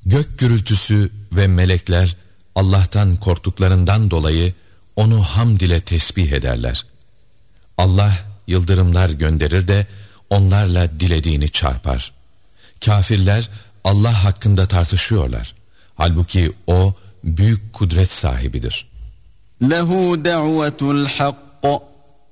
Gök gürültüsü ve melekler Allah'tan korktuklarından dolayı onu hamd ile tesbih ederler. Allah yıldırımlar gönderir de onlarla dilediğini çarpar. Kafirler Allah hakkında tartışıyorlar. Halbuki o büyük kudret sahibidir. Lehu da'vetul hak